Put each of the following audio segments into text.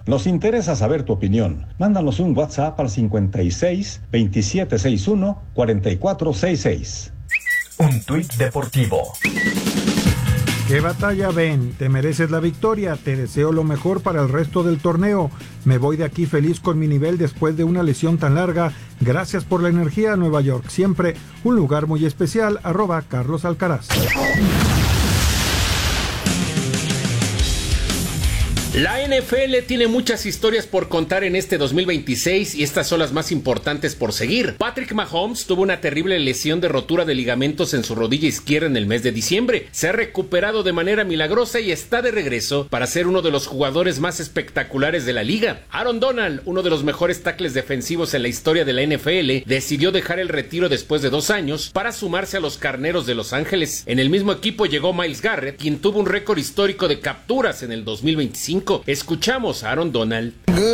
Nos interesa saber tu opinión. Mándanos un WhatsApp al 56 2761 4466. Un tuit deportivo. ¿Qué batalla ven? Te mereces la victoria, te deseo lo mejor para el resto del torneo. Me voy de aquí feliz con mi nivel después de una lesión tan larga. Gracias por la energía, Nueva York. Siempre un lugar muy especial. @Carlos Alcaraz. La NFL tiene muchas historias por contar en este 2026 y estas son las más importantes por seguir. Patrick Mahomes tuvo una terrible lesión de rotura de ligamentos en su rodilla izquierda en el mes de diciembre. Se ha recuperado de manera milagrosa y está de regreso para ser uno de los jugadores más espectaculares de la liga. Aaron Donald, uno de los mejores tackles defensivos en la historia de la NFL, decidió dejar el retiro después de 2 años para sumarse a los Carneros de Los Ángeles. En el mismo equipo llegó Myles Garrett, quien tuvo un récord histórico de capturas en el 2025. Escuchamos a Aaron Donald.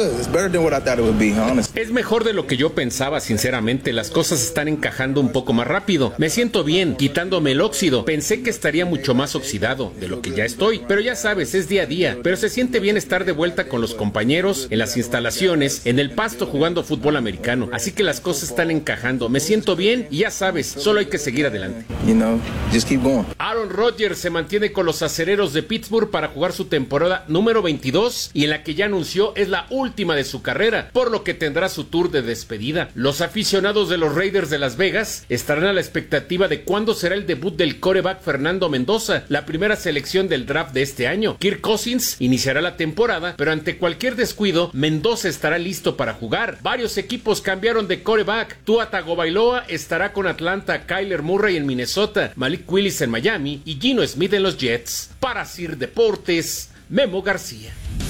Es mejor de lo que yo pensaba, sinceramente. Las cosas están encajando un poco más rápido. Me siento bien, quitándome el óxido. Pensé que estaría mucho más oxidado de lo que ya estoy. Pero ya sabes, es día a día. Pero se siente bien estar de vuelta con los compañeros, en las instalaciones, en el pasto jugando fútbol americano. Así que las cosas están encajando. Me siento bien y ya sabes, solo hay que seguir adelante. Just keep going. Aaron Rodgers se mantiene con los Acereros de Pittsburgh para jugar su temporada número 22 y en la que ya anunció es la última de su carrera, por lo que tendrá su tour de despedida. Los aficionados de los Raiders de Las Vegas estarán a la expectativa de cuándo será el debut del quarterback Fernando Mendoza, la primera selección del draft de este año. Kirk Cousins iniciará la temporada, pero ante cualquier descuido, Mendoza estará listo para jugar. Varios equipos cambiaron de quarterback. Tua Tagovailoa estará con Atlanta, Kyler Murray en Minnesota, Malik Willis en Miami y Gino Smith en los Jets. Para Sir Deportes, Memo García.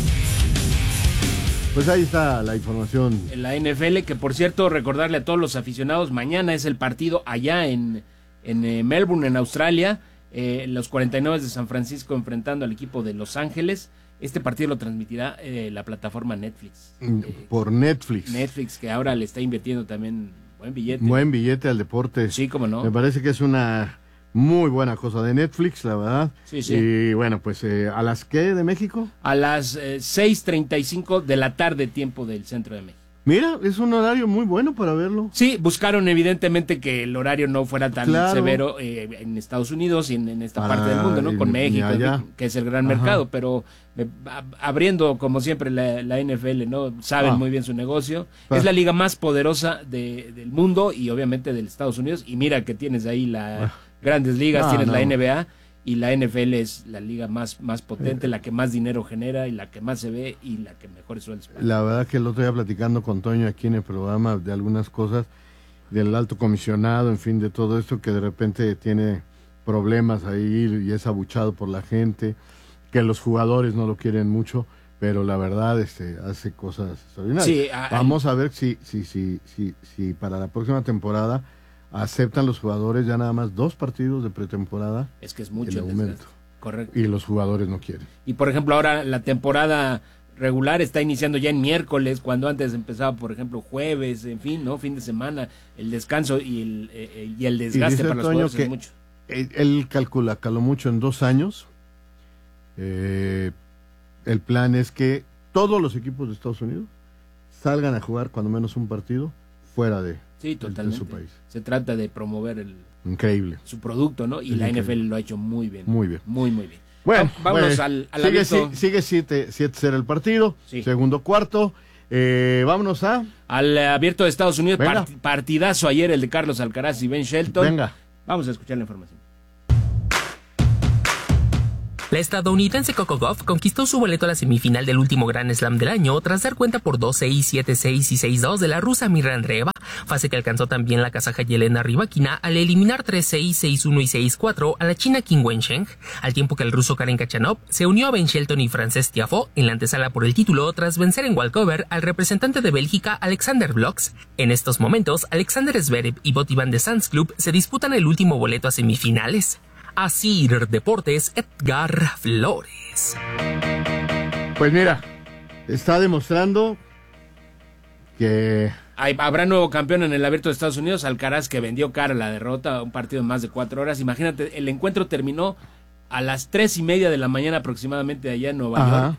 Pues ahí está la información. En la NFL, que por cierto, recordarle a todos los aficionados, mañana es el partido allá en Melbourne, en Australia, los 49 de San Francisco enfrentando al equipo de Los Ángeles. Este partido lo transmitirá la plataforma Netflix. Por Netflix. Netflix, que ahora le está invirtiendo también buen billete. Buen billete al deporte. Sí, cómo no. Me parece que es una muy buena cosa de Netflix, la verdad. Sí, sí. Y bueno, pues ¿a las qué de México? A las 6:35 de la tarde, tiempo del centro de México. Mira, es un horario muy bueno para verlo. Sí, buscaron evidentemente que el horario no fuera tan severo en Estados Unidos y en esta parte del mundo, ¿no? Con México, que es el gran mercado, pero abriendo como siempre la NFL, ¿no? Saben muy bien su negocio. Es la liga más poderosa del mundo y obviamente de Estados Unidos. Y mira que tienes ahí Grandes Ligas, tienes la NBA. Y la NFL es la liga más potente, la que más dinero genera y la que más se ve y la que mejores sueldos paga. La verdad que el otro día platicando con Toño aquí en el programa de algunas cosas, del alto comisionado, en fin, de todo esto, que de repente tiene problemas ahí y es abuchado por la gente, que los jugadores no lo quieren mucho, pero la verdad hace cosas extraordinarias. Sí, vamos a ver si para la próxima temporada aceptan los jugadores ya nada más 2 partidos de pretemporada. Es que es mucho el aumento. Correcto. Y los jugadores no quieren. Y por ejemplo ahora la temporada regular está iniciando ya en miércoles, cuando antes empezaba por ejemplo jueves, en fin, ¿no? Fin de semana, el descanso y el desgaste para los jugadores es mucho. Él calculó mucho en 2 años. El plan es que todos los equipos de Estados Unidos salgan a jugar cuando menos un partido fuera de su país. Se trata de promover increíble su producto, ¿no? Y la NFL lo ha hecho muy bien. Muy bien. Muy bien. Bueno, vámonos al abierto. Sigue 7-0 el partido, segundo cuarto. Vámonos al abierto de Estados Unidos. Partidazo ayer el de Carlos Alcaraz y Ben Shelton. Venga. Vamos a escuchar la información. La estadounidense Coco Gauff conquistó su boleto a la semifinal del último Grand Slam del año tras dar cuenta por 2-6, 7-6 y 6-2 de la rusa Mirra Andreeva, fase que alcanzó también la kazaja Yelena Rybakina al eliminar 3-6, 6-1 y 6-4 a la china Qin Wensheng, al tiempo que el ruso Karen Khachanov se unió a Ben Shelton y Frances Tiafoe en la antesala por el título tras vencer en walkover al representante de Bélgica Alexander Blocks. En estos momentos, Alexander Zverev y Botti van de Sandsklub se disputan el último boleto a semifinales. Asir Deportes, Edgar Flores. Pues mira, está demostrando que habrá nuevo campeón en el abierto de Estados Unidos. Alcaraz, que vendió cara la derrota, un partido de más de 4 horas. Imagínate, el encuentro terminó a las 3:30 de la mañana aproximadamente allá en Nueva York.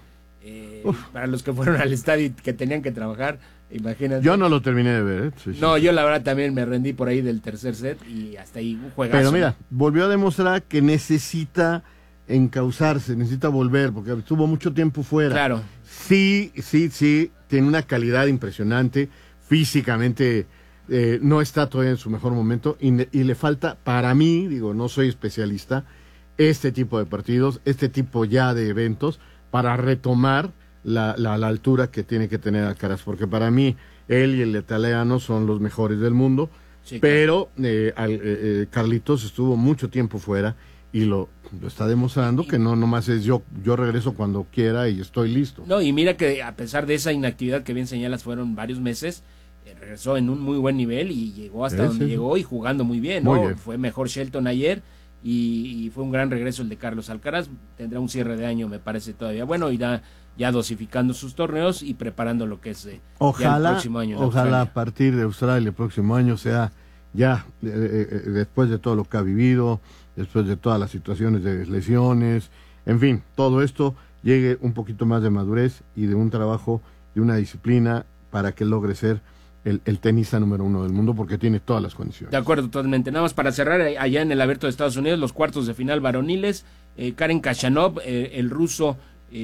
Para los que fueron al estadio y que tenían que trabajar, imagínate. Yo no lo terminé de ver. Sí. Yo la verdad también me rendí por ahí del tercer set y hasta ahí un juegazo. Pero mira, volvió a demostrar que necesita encauzarse, necesita volver, porque estuvo mucho tiempo fuera. Claro. Sí, tiene una calidad impresionante, físicamente no está todavía en su mejor momento y le falta, para mí, digo, no soy especialista, este tipo de partidos, este tipo ya de eventos, para retomar la altura que tiene que tener Alcaraz, porque para mí él y el italiano son los mejores del mundo, sí, pero Carlitos estuvo mucho tiempo fuera y lo está demostrando que no nomás es yo regreso cuando quiera y estoy listo. No, y mira que a pesar de esa inactividad que bien señalas, fueron varios meses, regresó en un muy buen nivel y llegó hasta donde llegó y jugando muy bien, ¿no? Muy bien. Fue mejor Shelton ayer y fue un gran regreso el de Carlos Alcaraz. Tendrá un cierre de año, me parece todavía bueno, irá ya dosificando sus torneos y preparando lo que es ya el próximo año. Ojalá a partir de Australia el próximo año sea ya después de todo lo que ha vivido, después de todas las situaciones de lesiones, en fin, todo esto llegue un poquito más de madurez y de un trabajo, de una disciplina para que logre ser el tenista número 1 del mundo, porque tiene todas las condiciones. De acuerdo, totalmente. Nada más para cerrar, allá en el Abierto de Estados Unidos, los cuartos de final varoniles, Karen Khachanov, el ruso,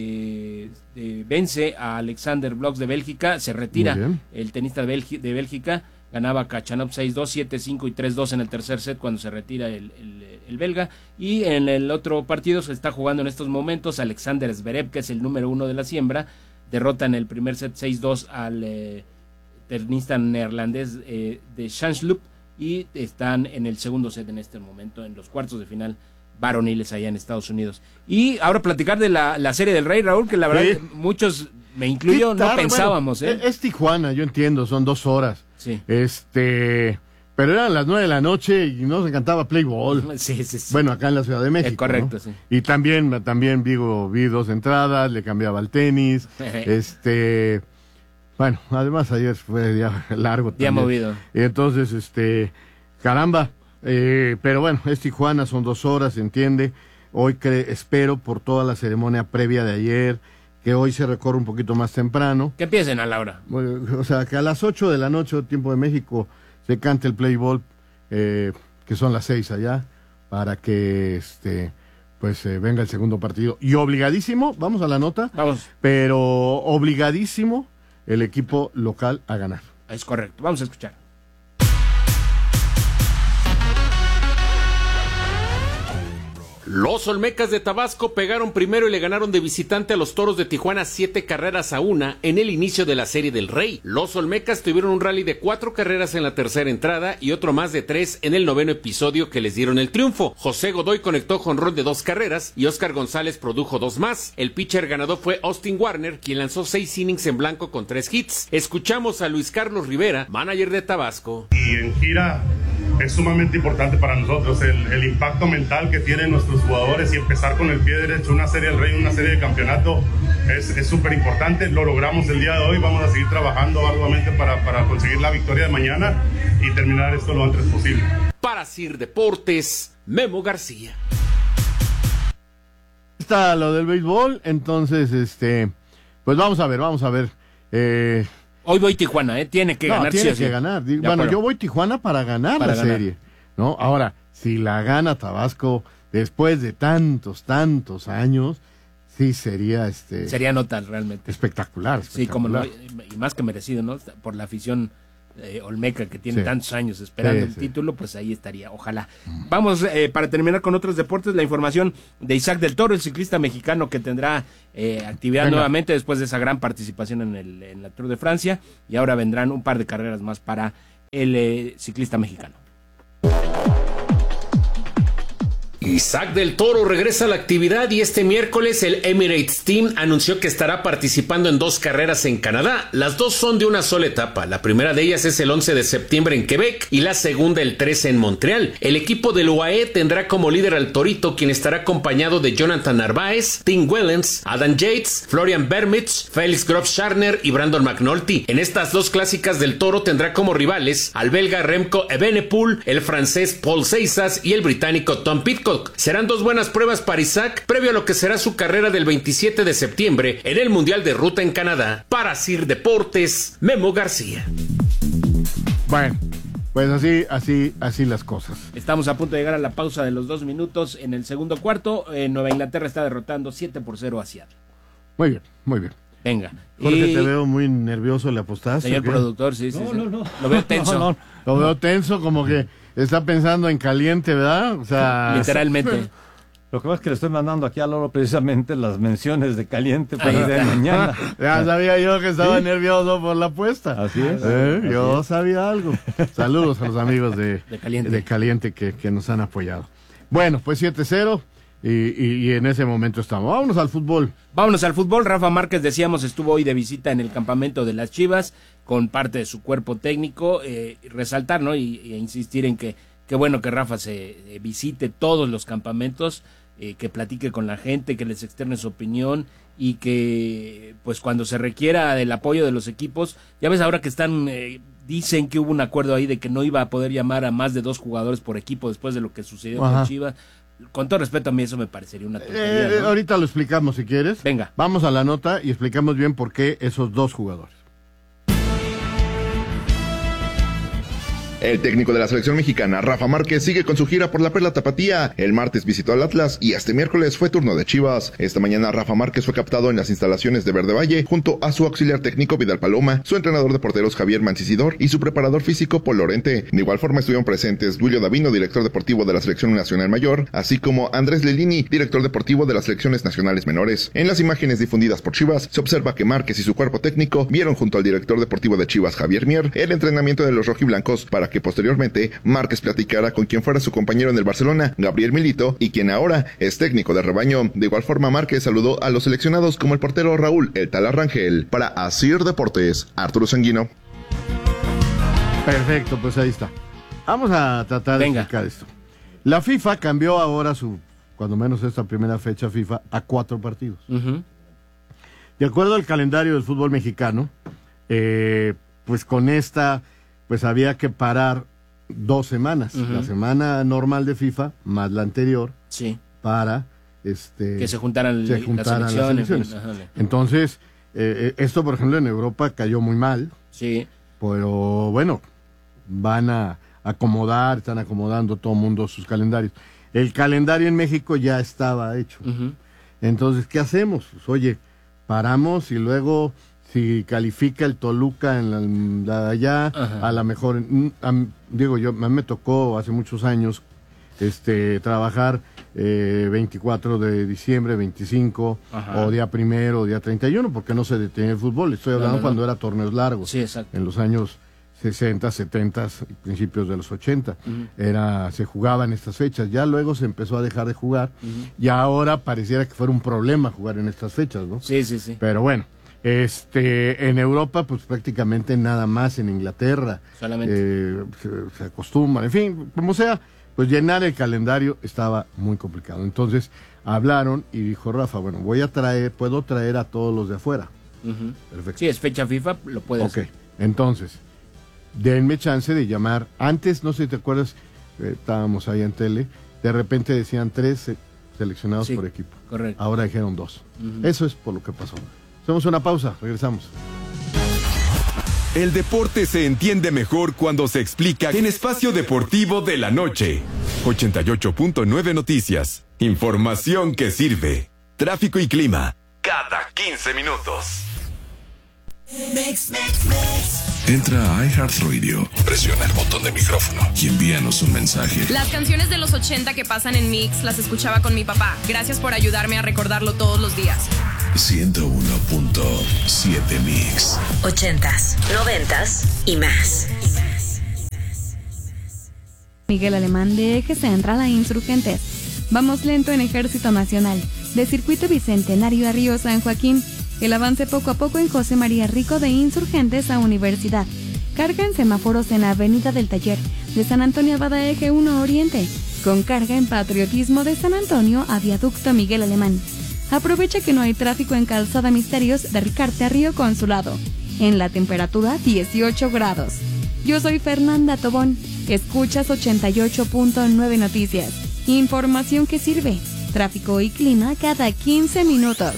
vence a Alexander Bloch de Bélgica, se retira el tenista de Bélgica, ganaba Khachanov 6-2, 7-5 y 3-2 en el tercer set cuando se retira el belga, y en el otro partido se está jugando en estos momentos Alexander Zverev, que es el número 1 de la siembra, derrota en el primer set 6-2 al tenista neerlandés de Schanzloof, y están en el segundo set en este momento, en los cuartos de final varoniles allá en Estados Unidos. Y ahora platicar de la Serie del Rey, Raúl, que la verdad muchos, me incluyo, no pensábamos. Bueno, es Tijuana, yo entiendo, son 2 horas. Sí. Pero eran las 9 de la noche y nos encantaba play ball. Sí. Bueno, acá en la Ciudad de México. Correcto, ¿no? sí. Y también vi 2 entradas, le cambiaba el tenis. Bueno, además ayer fue día largo también. Día movido. Y entonces, caramba. Pero bueno, es Tijuana, son 2 horas, se entiende. Hoy espero por toda la ceremonia previa de ayer, que hoy se recorre un poquito más temprano. Que empiecen a la hora. O sea, que a las 8 de la noche, tiempo de México, se cante el play ball, que son las 6 allá, para que venga el segundo partido. Y obligadísimo, vamos a la nota. Vamos. Pero obligadísimo el equipo local a ganar. Es correcto, vamos a escuchar. Los Olmecas de Tabasco pegaron primero y le ganaron de visitante a los Toros de Tijuana 7-1 en el inicio de la Serie del Rey. Los Olmecas tuvieron un rally de 4 carreras en la tercera entrada y otro más de 3 en el 9º episodio que les dieron el triunfo. José Godoy conectó jonrón de 2 carreras y Oscar González produjo 2 más. El pitcher ganador fue Austin Warner, quien lanzó 6 innings en blanco con 3 hits. Escuchamos a Luis Carlos Rivera, manager de Tabasco. Y en gira es sumamente importante para nosotros el impacto mental que tienen nuestros jugadores, y empezar con el pie derecho una Serie del Rey, una serie de campeonato es súper importante. Lo logramos el día de hoy, vamos a seguir trabajando arduamente para conseguir la victoria de mañana y terminar esto lo antes posible. Para CIR Deportes, Memo García. Está lo del béisbol, entonces pues vamos a ver. Hoy voy Tijuana, tiene que ganar. Tiene que ganar. Bueno, yo voy Tijuana para ganar la serie, ¿no? Ahora, si la gana Tabasco después de tantos años, sí sería sería nota realmente espectacular. Sí, como y más que merecido, ¿no? Por la afición olmeca que tiene tantos años esperando el título, pues ahí estaría, ojalá. Vamos, para terminar con otros deportes, la información de Isaac del Toro, el ciclista mexicano que tendrá actividad nuevamente después de esa gran participación en la Tour de Francia, y ahora vendrán un par de carreras más para el ciclista mexicano. Isaac del Toro regresa a la actividad y este miércoles el Emirates Team anunció que estará participando en 2 carreras en Canadá. Las 2 son de una sola etapa. La primera de ellas es el 11 de septiembre en Quebec y la segunda el 13 en Montreal. El equipo del UAE tendrá como líder al Torito, quien estará acompañado de Jonathan Narváez, Tim Wellens, Adam Yates, Florian Vermitz, Felix Grof-Scharner y Brandon McNulty. En estas 2 clásicas del Toro tendrá como rivales al belga Remco Evenepoel, el francés Paul Seixas y el británico Tom Pidcock. Haddock. Serán 2 buenas pruebas para Isaac previo a lo que será su carrera del 27 de septiembre en el Mundial de Ruta en Canadá. Para Sir Deportes, Memo García. Bueno, pues así las cosas. Estamos a punto de llegar a la pausa de los 2 minutos en el segundo cuarto. Nueva Inglaterra está derrotando 7-0 a Seattle. Muy bien. Venga. Jorge, te veo muy nervioso, ¿le apostaste? Señor productor, sí. No. Lo veo tenso. No. Lo veo tenso, como que está pensando en caliente, ¿verdad? O sea, literalmente. Lo que pasa es que le estoy mandando aquí a Lolo precisamente las menciones de caliente para el día de mañana. Ya sabía yo que estaba nervioso por la apuesta. Así es. Yo sabía algo. Saludos a los amigos de Caliente que nos han apoyado. Bueno, pues 7-0 y en ese momento estamos. Vámonos al fútbol. Rafa Márquez, decíamos, estuvo hoy de visita en el campamento de las Chivas con parte de su cuerpo técnico. Resaltar, ¿no? Y insistir en que qué bueno que Rafa se visite todos los campamentos, que platique con la gente, que les externe su opinión y que pues cuando se requiera del apoyo de los equipos, ya ves ahora que están, dicen que hubo un acuerdo ahí de que no iba a poder llamar a más de 2 jugadores por equipo después de lo que sucedió con Chivas. Con todo respeto, a mí eso me parecería una tontería, ¿no? Ahorita lo explicamos si quieres. Venga. Vamos a la nota y explicamos bien por qué esos 2 jugadores. El técnico de la selección mexicana, Rafa Márquez, sigue con su gira por la Perla Tapatía. El martes visitó al Atlas y este miércoles fue turno de Chivas. Esta mañana Rafa Márquez fue captado en las instalaciones de Verde Valle junto a su auxiliar técnico Vidal Paloma, su entrenador de porteros Javier Mancisidor y su preparador físico Paul Lorente. De igual forma estuvieron presentes Duilio Davino, director deportivo de la selección nacional mayor, así como Andrés Lelini, director deportivo de las selecciones nacionales menores. En las imágenes difundidas por Chivas se observa que Márquez y su cuerpo técnico vieron junto al director deportivo de Chivas, Javier Mier, el entrenamiento de los rojiblancos para que posteriormente Márquez platicara con quien fuera su compañero en el Barcelona, Gabriel Milito, y quien ahora es técnico de rebaño. De igual forma, Márquez saludó a los seleccionados como el portero Raúl El Tala Rangel. Para Asir Deportes, Arturo Sanguino. Perfecto, pues ahí está. Vamos a tratar de explicar esto. La FIFA cambió ahora cuando menos esta primera fecha FIFA, a 4 partidos. De acuerdo al calendario del fútbol mexicano, pues con esta, pues había que parar 2 semanas, la semana normal de FIFA más la anterior, para que se juntaran las selecciones. Entonces, esto por ejemplo en Europa cayó muy mal, pero bueno, van a están acomodando todo el mundo sus calendarios. El calendario en México ya estaba hecho. Entonces, ¿qué hacemos? Pues, oye, paramos y luego si califica el Toluca en la allá, a lo mejor, digo yo, a mí me tocó hace muchos años trabajar 24 de diciembre, 25, o día 1 o día 31, porque no se detenía el fútbol. Estoy hablando cuando era torneos largos, en los años 60, 70, principios de los 80. Se jugaba en estas fechas, ya luego se empezó a dejar de jugar, y ahora pareciera que fuera un problema jugar en estas fechas, ¿no? Sí. Pero bueno. En Europa, pues prácticamente nada más, en Inglaterra solamente se acostumbran, en fin, como sea, pues llenar el calendario estaba muy complicado. Entonces hablaron y dijo Rafa, bueno, puedo traer a todos los de afuera. Perfecto. Sí, es fecha FIFA, lo puedes hacer. Entonces, denme chance de llamar. Antes, no sé si te acuerdas, estábamos ahí en tele, de repente decían 3 seleccionados por equipo. Correcto. Ahora dijeron 2. Eso es por lo que pasó. Hacemos una pausa, regresamos. El deporte se entiende mejor cuando se explica en Espacio Deportivo de la Noche. 88.9 Noticias. Información que sirve. Tráfico y clima. Cada 15 minutos. Entra a iHeartRadio, presiona el botón de micrófono y envíanos un mensaje. Las canciones de los 80 que pasan en Mix las escuchaba con mi papá. Gracias por ayudarme a recordarlo todos los días. 101.7 Mix. 80s, 90s y más. Miguel Alemán de Eje Central a Insurgentes. Vamos lento en Ejército Nacional. De Circuito Bicentenario a Río San Joaquín. El avance poco a poco en José María Rico de Insurgentes a Universidad. Carga en semáforos en Avenida del Taller. De San Antonio Abada Eje 1 Oriente. Con carga en Patriotismo de San Antonio a Viaducto Miguel Alemán. Aprovecha que no hay tráfico en Calzada Misterios de Ricarte a Río Consulado. En la temperatura 18 grados. Yo soy Fernanda Tobón. Escuchas 88.9 Noticias. Información que sirve. Tráfico y clima cada 15 minutos.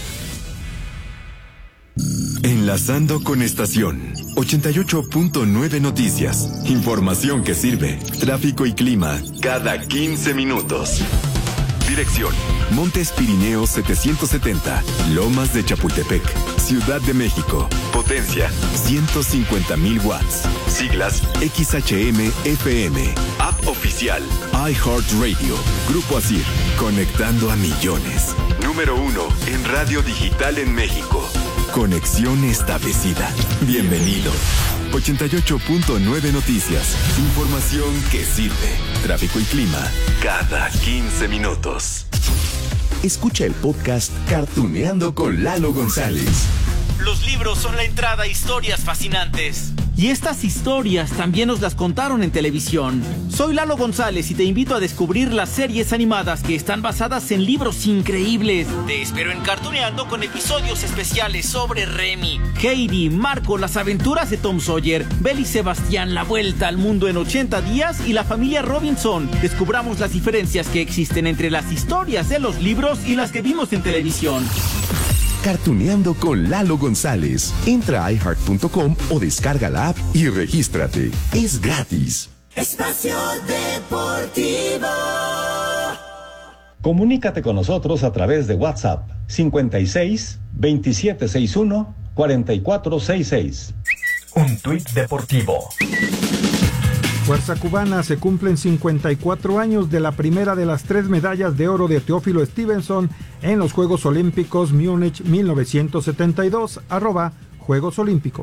Enlazando con estación 88.9 Noticias. Información que sirve. Tráfico y clima cada 15 minutos. Dirección: Montes Pirineos 770, Lomas de Chapultepec, Ciudad de México. Potencia: 150,000 watts. Siglas: XHM-FM. App oficial: iHeartRadio. Grupo ASIR, conectando a millones. Número 1 en radio digital en México. Conexión establecida. Bienvenido. 88.9 Noticias. Información que sirve. Tráfico y clima cada 15 minutos. Escucha el podcast Cartuneando con Lalo González. Los libros son la entrada a historias fascinantes. Y estas historias también nos las contaron en televisión. Soy Lalo González y te invito a descubrir las series animadas que están basadas en libros increíbles. Te espero en Cartuneando con episodios especiales sobre Remy, Heidi, Marco, las aventuras de Tom Sawyer, Belle y Sebastián, la vuelta al mundo en 80 días y la familia Robinson. Descubramos las diferencias que existen entre las historias de los libros y las que vimos en televisión. Cartuneando con Lalo González. Entra a iHeart.com o descarga la app y regístrate. Es gratis. Espacio Deportivo. Comunícate con nosotros a través de WhatsApp 56 2761 4466. Un tuit deportivo. Fuerza Cubana, se cumplen 54 años de la primera de las 3 medallas de oro de Teófilo Stevenson en los Juegos Olímpicos Múnich 1972. @Juegos Olímpicos.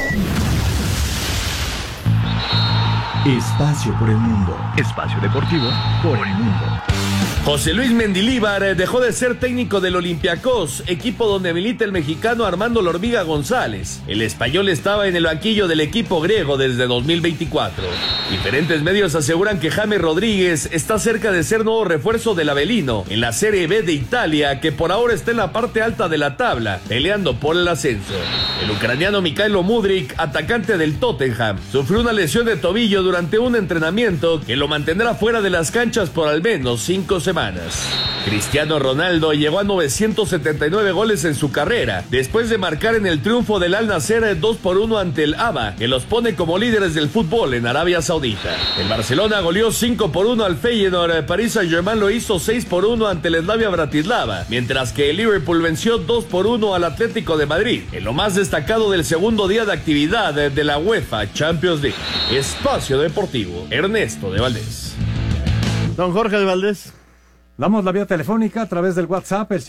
Espacio por el mundo. Espacio deportivo por el mundo. José Luis Mendilíbar dejó de ser técnico del Olympiacos, equipo donde milita el mexicano Armando La Hormiga González. El español estaba en el banquillo del equipo griego desde 2024. Diferentes medios aseguran que James Rodríguez está cerca de ser nuevo refuerzo del Avellino en la Serie B de Italia, que por ahora está en la parte alta de la tabla, peleando por el ascenso. El ucraniano Mikhailo Mudryk, atacante del Tottenham, sufrió una lesión de tobillo durante un entrenamiento que lo mantendrá fuera de las canchas por al menos 5 semanas. Cristiano Ronaldo llegó a 979 goles en su carrera, después de marcar en el triunfo del Al Nassr 2-1 ante el ABA, que los pone como líderes del fútbol en Arabia Saudita. El Barcelona goleó 5-1 al Feyenoord, Paris Saint-Germain lo hizo 6-1 ante el Slavia Bratislava, mientras que el Liverpool venció 2-1 al Atlético de Madrid, en lo más destacado del segundo día de actividad de la UEFA Champions League. Espacio Deportivo, Ernesto de Valdés. Don Jorge de Valdés. Damos la vía telefónica a través del WhatsApp, el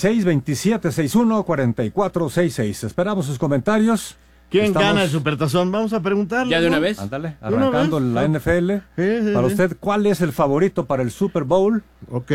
56-2761-4466. Esperamos sus comentarios. ¿Quién gana el Supertazón? Vamos a preguntarle. ¿Ya de una vez? Ándale, arrancando la NFL. Para usted, ¿cuál es el favorito para el Super Bowl? Ok.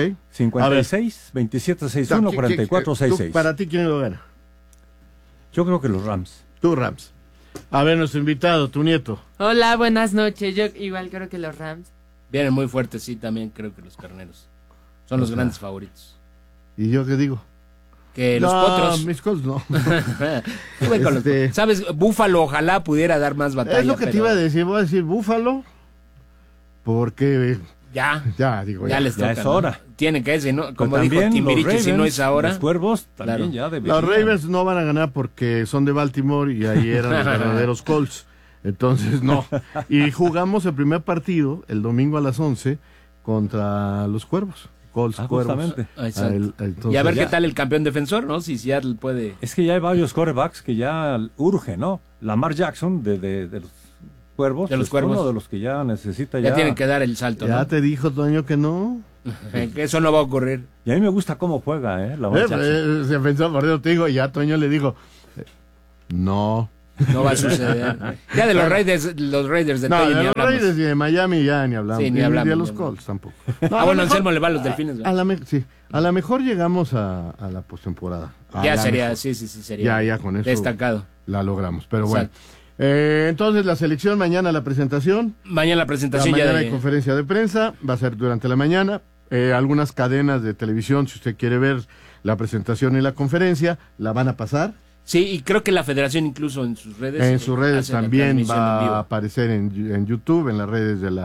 56-2761-4466. ¿Para ti quién lo gana? Yo creo que los Rams. Tú, Rams. A ver, nuestro invitado, tu nieto. Hola, buenas noches. Yo igual creo que los Rams. Vienen muy fuertes, sí, también creo que los Carneros. Son los grandes favoritos. ¿Y yo qué digo? Que los Potros. Mis Colts no. ¿Sabes? Búfalo ojalá pudiera dar más batalla. Es lo que te iba a decir. Voy a decir Búfalo. Porque... Ya les toca. Ya es hora. ¿No? Tienen que ser, ¿no? Como dijo Timbiriche, si no es ahora. Los Cuervos también ya deberían. Los Ravens no van a ganar porque son de Baltimore y ahí eran los verdaderos Colts. Entonces, no. Y jugamos el primer partido, el domingo a las 11, contra los Cuervos. Colts, Cuervos. Entonces, y a ver qué tal el campeón defensor, ¿no? Si Seattle puede... Es que ya hay varios quarterbacks que ya urge, ¿no? Lamar Jackson de los Cuervos. De los Cuervos. Uno de los que ya necesita ya tienen que dar el salto, ya ¿no? Te dijo, Toño, que no. Que eso no va a ocurrir. Y a mí me gusta cómo juega, Lamar Jackson. Se pensó, por eso te digo, ya Toño le dijo, no. No va a suceder. Ya de los Raiders de Toño ni hablamos. Los Raiders y de Miami ya ni hablamos. Sí, ni hablamos. Y de los Colts tampoco. Bueno, Anselmo le va a los Delfines. Sí, a lo mejor llegamos a la postemporada. Ya sería, sí, sería. Ya con eso. Destacado. La logramos, pero bueno. Entonces la selección, mañana la presentación. Mañana la presentación. Mañana hay conferencia de prensa, va a ser durante la mañana. Algunas cadenas de televisión, si usted quiere ver la presentación y la conferencia, la van a pasar. Sí, y creo que la federación incluso en sus redes. En sus redes también va a aparecer en YouTube, en las redes de la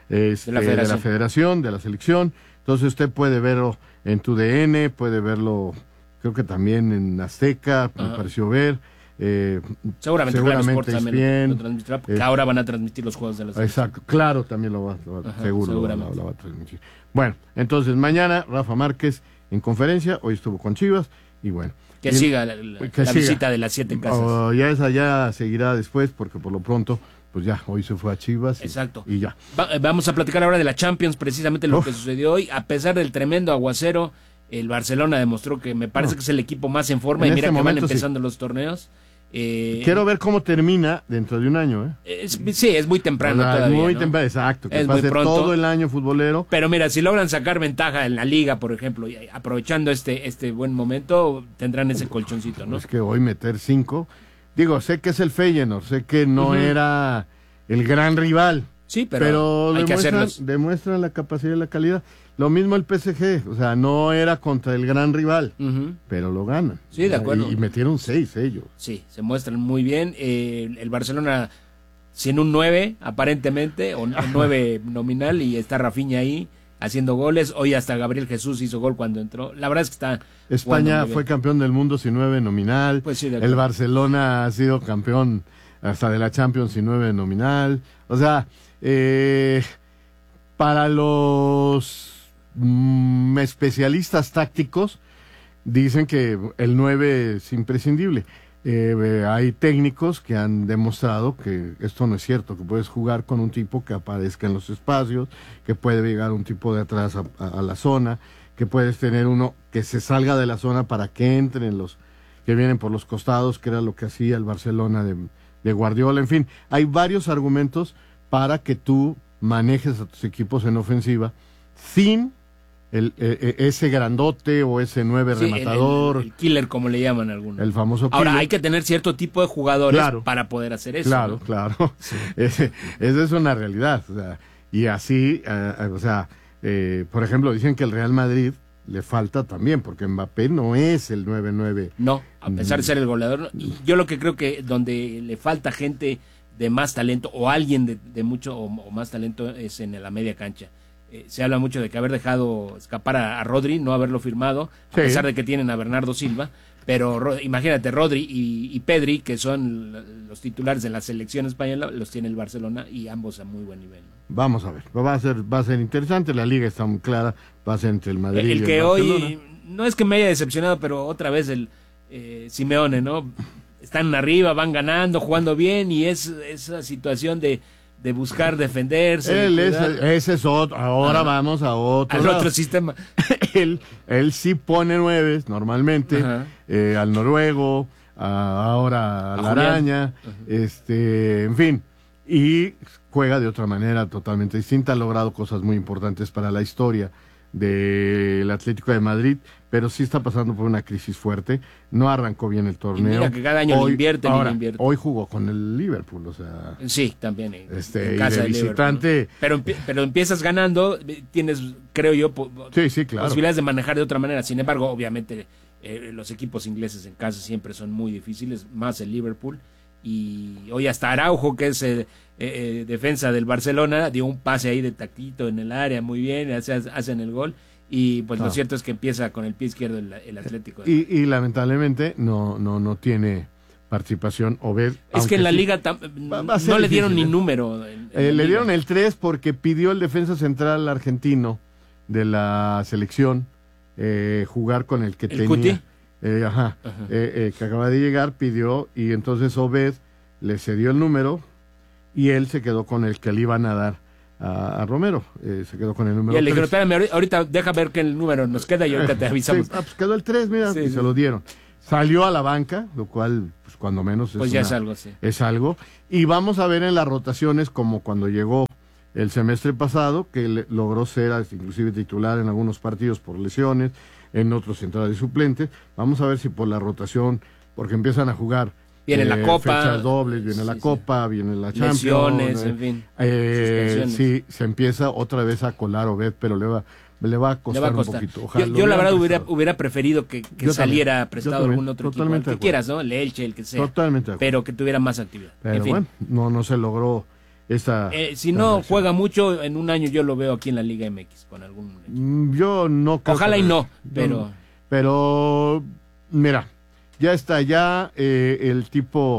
de la federación, de la selección. Entonces usted puede verlo en TUDN, puede verlo, creo que también en Azteca, me pareció ver. Seguramente Claro Sports también lo transmitirá, porque ahora van a transmitir los juegos de la selección. Exacto, claro, también lo va seguro lo va a transmitir. Bueno, entonces mañana Rafa Márquez en conferencia, hoy estuvo con Chivas y bueno. Que siga la visita de las 7 casas. Ya esa ya seguirá después, porque por lo pronto, pues ya, hoy se fue a Chivas. Exacto. Y ya. Vamos a platicar ahora de la Champions, precisamente lo que sucedió hoy. A pesar del tremendo aguacero, el Barcelona demostró que me parece que es el equipo más en forma, y mira que van empezando los torneos. Quiero ver cómo termina dentro de un año, sí, es muy temprano todavía. Muy temprano, exacto. Que es pase muy pronto. Todo el año futbolero. Pero mira, si logran sacar ventaja en la liga, por ejemplo, y aprovechando este buen momento, tendrán ese colchoncito, ¿no? Es que hoy meter 5. Digo, sé que es el Feyenoord, sé que no era el gran rival. Sí, pero hay que hacerlos. Demuestran la capacidad y la calidad. Lo mismo el PSG, o sea, no era contra el gran rival, pero lo ganan. Sí, de acuerdo. Y metieron 6 ellos. Sí, se muestran muy bien. El Barcelona sin un 9, aparentemente, o un 9 nominal, y está Rafinha ahí haciendo goles. Hoy hasta Gabriel Jesús hizo gol cuando entró. La verdad es que está... España fue campeón del mundo sin 9 nominal. Pues sí, el Barcelona ha sido campeón hasta de la Champions sin 9 nominal. O sea, para los especialistas tácticos dicen que el 9 es imprescindible. Hay técnicos que han demostrado que esto no es cierto, que puedes jugar con un tipo que aparezca en los espacios, que puede llegar un tipo de atrás a la zona, que puedes tener uno que se salga de la zona para que entren los que vienen por los costados, que era lo que hacía el Barcelona de Guardiola. En fin, hay varios argumentos para que tú manejes a tus equipos en ofensiva sin ese grandote o ese 9 rematador. El killer, como le llaman algunos. El famoso killer. Ahora, hay que tener cierto tipo de jugadores para poder hacer eso. Claro, ¿no? claro. Sí. Esa es una realidad. O sea, y así, por ejemplo, dicen que el Real Madrid le falta también, porque Mbappé no es el 9-9. No, a pesar de ser el goleador. Yo lo que creo que donde le falta gente de más talento, o alguien de mucho o más talento, es en la media cancha. Se habla mucho de que haber dejado escapar a Rodri, no haberlo firmado, a pesar de que tienen a Bernardo Silva, pero imagínate, Rodri y Pedri, que son los titulares de la selección española, los tiene el Barcelona, y ambos a muy buen nivel, ¿no? Vamos a ver, va a ser interesante, la liga está muy clara, va a ser entre el Madrid y el que Barcelona. Hoy, no es que me haya decepcionado, pero otra vez el Simeone, ¿no? Están arriba, van ganando, jugando bien, y es esa situación de buscar defenderse. Ese es otro. Ahora vamos a otro. Al otro sistema. Él sí pone 9 normalmente, al noruego, ahora a la Araña, en fin, y juega de otra manera totalmente distinta. Ha logrado cosas muy importantes para la historia del Atlético de Madrid, pero sí está pasando por una crisis fuerte. No arrancó bien el torneo. Y mira que cada año le invierten. Hoy jugó con el Liverpool, o sea. Sí, también. En casa de visitante. Pero empiezas ganando, tienes, creo yo, claro, posibilidades de manejar de otra manera. Sin embargo, obviamente, los equipos ingleses en casa siempre son muy difíciles, más el Liverpool. Y hoy hasta Araujo, que es defensa del Barcelona, dio un pase ahí de taquito en el área, muy bien, hacen el gol. Y pues lo cierto es que empieza con el pie izquierdo el Atlético. Y lamentablemente no tiene participación Obed. Es que en la liga no le dieron ni número. Le dieron el 3 porque pidió el defensa central argentino de la selección jugar con el que tenía. Cuti. Que acaba de llegar, pidió, y entonces Obed le cedió el número y él se quedó con el que le iban a dar a Romero, se quedó con el número 3. Y le dijeron, espérame, ahorita deja ver qué número nos queda y ahorita te avisamos. Pues quedó el 3, mira, y se lo dieron. Salió a la banca, lo cual, pues cuando menos pues ya es algo, sí. Es algo. Y vamos a ver en las rotaciones, como cuando llegó el semestre pasado, que logró ser inclusive titular en algunos partidos por lesiones, en otros entradas de suplentes. Vamos a ver si por la rotación, porque empiezan a jugar viene la Copa, fechas dobles, viene la Copa, viene la Champions, lesiones, en fin, sí, se empieza otra vez a colar Obed, pero le va a costar un poquito. Ojalá yo la verdad hubiera preferido que saliera prestado algún otro equipo, que quieras, ¿no? El Elche, el que sea. Totalmente. Pero que tuviera más actividad. Pero en fin. Bueno, no se logró si no juega mucho, en un año yo lo veo aquí en la Liga MX con algún equipo. Yo no creo. Ojalá y no, pero... Pero, mira, ya está el tipo,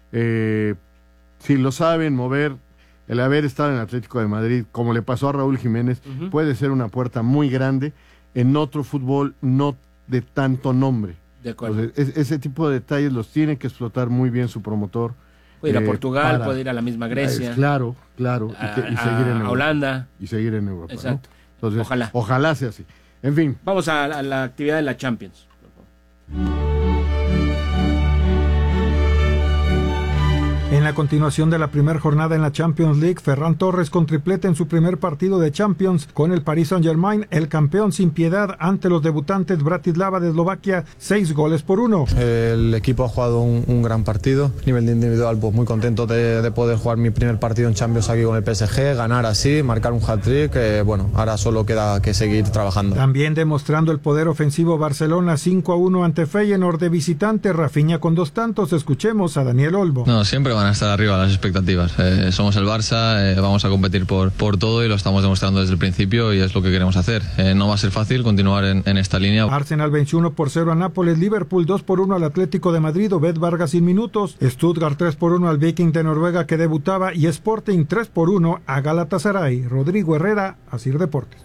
si lo saben mover, el haber estado en Atlético de Madrid, como le pasó a Raúl Jiménez, puede ser una puerta muy grande en otro fútbol no de tanto nombre. De acuerdo. Entonces, ese tipo de detalles los tiene que explotar muy bien su promotor. Puede ir a Portugal, puede ir a la misma Grecia. Claro, y seguir en Europa. Holanda. Y seguir en Europa. Exacto. ¿No? Entonces, ojalá sea así. En fin. Vamos a la actividad de la Champions. En la continuación de la primera jornada en la Champions League, Ferran Torres con triplete en su primer partido de Champions con el Paris Saint-Germain, el campeón sin piedad ante los debutantes Bratislava de Eslovaquia, 6-1. El equipo ha jugado un gran partido. A nivel de individual, pues muy contento de poder jugar mi primer partido en Champions aquí con el PSG, ganar así, marcar un hat-trick. Bueno, ahora solo queda que seguir trabajando. También demostrando el poder ofensivo Barcelona, 5-1 ante Feyenoord de visitante, Rafinha con 2 tantos. Escuchemos a Daniel Olmo. No, siempre van a estar arriba las expectativas. Somos el Barça, vamos a competir por todo y lo estamos demostrando desde el principio y es lo que queremos hacer. No va a ser fácil continuar en esta línea. Arsenal venció 1-0 a Nápoles, Liverpool 2-1 al Atlético de Madrid, Obed Vargas sin minutos, Stuttgart 3-1 al Viking de Noruega que debutaba y Sporting 3-1 a Galatasaray. Rodrigo Herrera, Asir Deportes.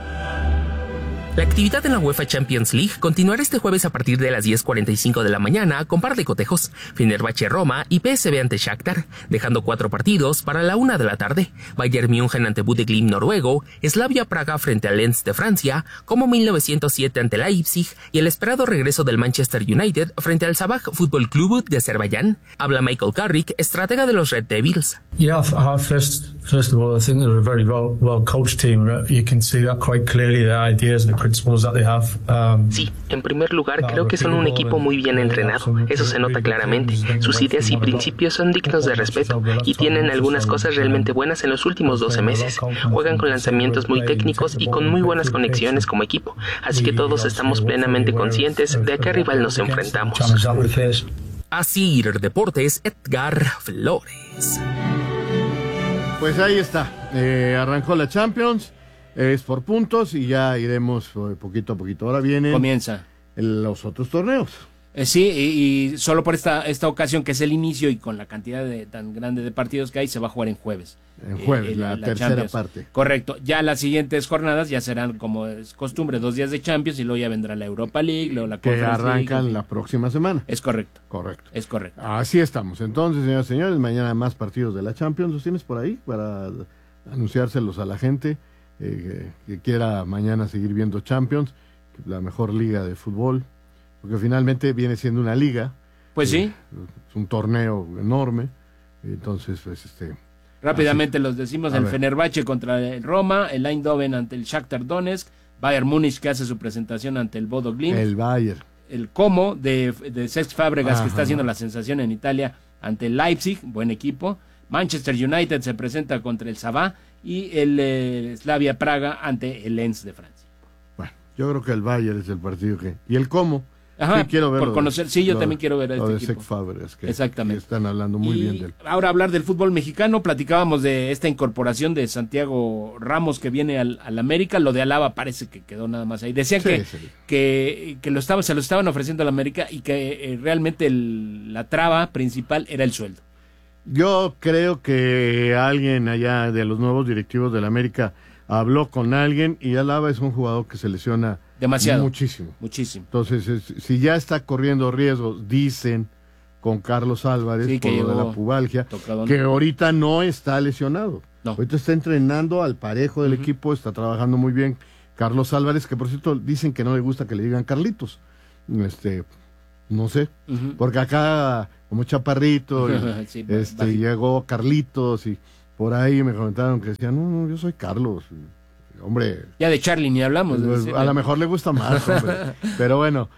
La actividad en la UEFA Champions League continuará este jueves a partir de las 10:45 de la mañana con par de cotejos, Fenerbahce Roma y PSV ante Shakhtar, dejando 4 partidos para la 1 de la tarde, Bayern München ante Bodeglimt noruego, Slavia Praga frente al Lens de Francia, como 1907 ante Leipzig y el esperado regreso del Manchester United frente al Sabah Football Club de Azerbaiyán. Habla Michael Carrick, estratega de los Red Devils. Yeah, first of all, I think they're a very well coached team. You can see that quite clearly, the ideas and the principles that they have. Sí, en primer lugar, creo que son un equipo muy bien entrenado. Eso se nota claramente. Sus ideas y principios son dignos de respeto y tienen algunas cosas realmente buenas en los últimos 12 meses. Juegan con lanzamientos muy técnicos y con muy buenas conexiones como equipo. Así que todos estamos plenamente conscientes de a qué rival nos enfrentamos. Asir Deportes, Edgar Flores. Pues ahí está, arrancó la Champions, es por puntos y ya iremos poquito a poquito. Ahora comienza los otros torneos. Sí, y solo por esta ocasión que es el inicio y con la cantidad tan grande de partidos que hay, se va a jugar en jueves. En jueves, la tercera Champions. parte. Correcto, ya las siguientes jornadas ya serán, como es costumbre, 2 días de Champions y luego ya vendrá la Europa League, luego la Conference League. Que arrancan la próxima semana. Es correcto. Correcto. Es correcto. Así estamos. Entonces, señoras y señores, mañana más partidos de la Champions. ¿Los tienes por ahí para anunciárselos a la gente que quiera mañana seguir viendo Champions, la mejor liga de fútbol? Porque finalmente viene siendo una liga. Pues sí. Es un torneo enorme. Entonces, pues rápidamente los decimos: el Fenerbahce contra el Roma, el Eindhoven ante el Shakhtar Donetsk, Bayern Múnich que hace su presentación ante el Bodo Glimt, el Bayern, el Como de Cesc Fábregas que está haciendo la sensación en Italia ante el Leipzig, buen equipo, Manchester United se presenta contra el Sabah y el Slavia Praga ante el Lens de Francia. Bueno, yo creo que el Bayern es el partido que... ¿Y el Como? Ajá, sí, quiero verlo. Por conocer, sí, yo también quiero ver a este equipo. Fábregas, que exactamente. Están hablando muy bien de él. Ahora hablar del fútbol mexicano, platicábamos de esta incorporación de Santiago Ramos que viene al América, lo de Alaba parece que quedó nada más ahí. Decían que se lo estaban ofreciendo al América y que realmente la traba principal era el sueldo. Yo creo que alguien allá de los nuevos directivos del América habló con alguien y Alaba es un jugador que se lesiona demasiado. Muchísimo. Entonces, si ya está corriendo riesgos, dicen, con Carlos Álvarez, por lo de la pubalgia, que ahorita no está lesionado. No. Ahorita está entrenando al parejo del equipo, está trabajando muy bien. Carlos Álvarez, que por cierto dicen que no le gusta que le digan Carlitos. No sé, porque acá, como chaparrito, sí, llegó Carlitos y por ahí me comentaron que decían, no, yo soy Carlos. Hombre, ya de Charlie ni hablamos. A lo mejor le gusta más, hombre. Pero bueno,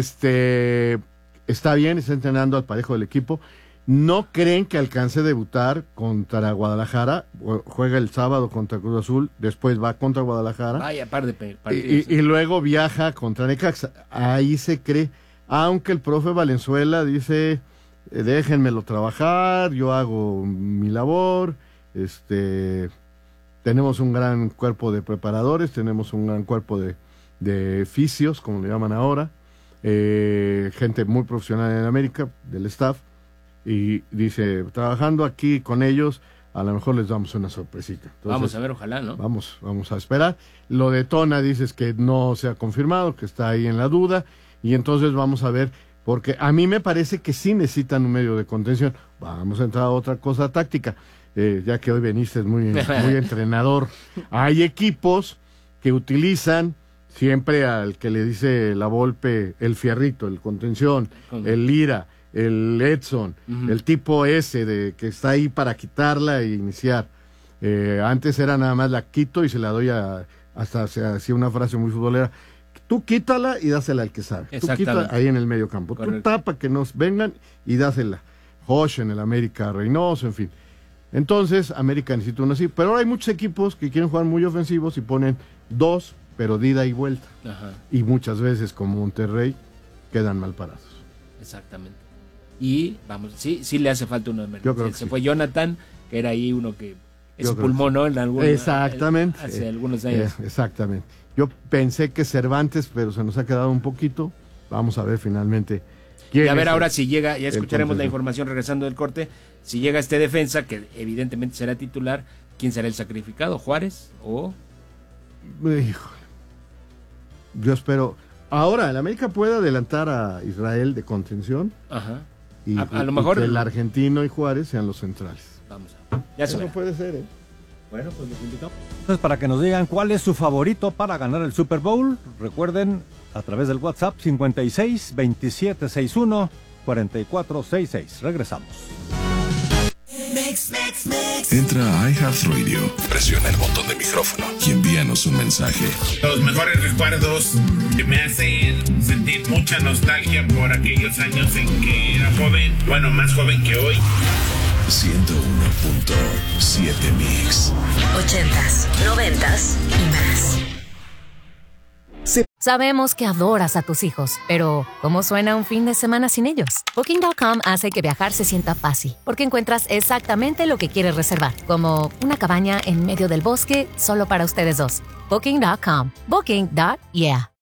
está bien, está entrenando al parejo del equipo. ¿No creen que alcance a debutar contra Guadalajara? Juega el sábado contra Cruz Azul, después va contra Guadalajara. Vaya par de partidos. Y luego viaja contra Necaxa. Ahí se cree, aunque el profe Valenzuela dice, déjenmelo trabajar, yo hago mi labor. Tenemos un gran cuerpo de preparadores, tenemos un gran cuerpo de fisios, como le llaman ahora, gente muy profesional en América, del staff, y dice, trabajando aquí con ellos, a lo mejor les damos una sorpresita. Entonces, vamos a ver, ojalá, ¿no? Vamos a esperar. Lo de Tona dices que no se ha confirmado, que está ahí en la duda, y entonces vamos a ver, porque a mí me parece que sí necesitan un medio de contención. Vamos a entrar a otra cosa táctica, ya que hoy veniste muy entrenador. Hay equipos que utilizan siempre al que le dice la Volpe el fierrito, el contención, el Lira, el Edson, el tipo ese que está ahí para quitarla e iniciar. Antes era nada más la quito y se la doy hasta se hacía una frase muy futbolera, tú quítala y dásela al que sabe. Tú quítala ahí en el medio campo. Correcto. Tú tapa que nos vengan y dásela. Josh en el América, Reynoso, en fin. Entonces, América necesita uno así. Pero ahora hay muchos equipos que quieren jugar muy ofensivos y ponen 2, pero de ida y vuelta. Ajá. Y muchas veces, como Monterrey, quedan mal parados. Exactamente. Y vamos, sí le hace falta uno de emergencia. Se fue Jonathan, que era ahí uno que es pulmón, ¿no? Exactamente. Hace algunos años. Exactamente. Yo pensé que Cervantes, pero se nos ha quedado un poquito. Vamos a ver finalmente. Y a ver ahora si llega, ya escucharemos la información regresando del corte, si llega este defensa, que evidentemente será titular, ¿quién será el sacrificado? ¿Juárez o...? Híjole. Yo espero... Ahora, el América puede adelantar a Israel de contención. Ajá. Y, a lo mejor... que el argentino y Juárez sean los centrales. Vamos a ver. Ya se Eso puede ser, Bueno, pues los invitamos. Entonces, para que nos digan cuál es su favorito para ganar el Super Bowl, recuerden a través del WhatsApp 56 27 61 44 66. Regresamos. Entra a iHeartRadio, presiona el botón de micrófono y envíanos un mensaje. Los mejores recuerdos que me hacen sentir mucha nostalgia por aquellos años en que era joven, bueno, más joven que hoy. 101.7 Mix. 80s, 90s y más. Sabemos que adoras a tus hijos, pero ¿cómo suena un fin de semana sin ellos? Booking.com hace que viajar se sienta fácil, porque encuentras exactamente lo que quieres reservar, como una cabaña en medio del bosque solo para ustedes dos. Booking.com. Booking.yeah.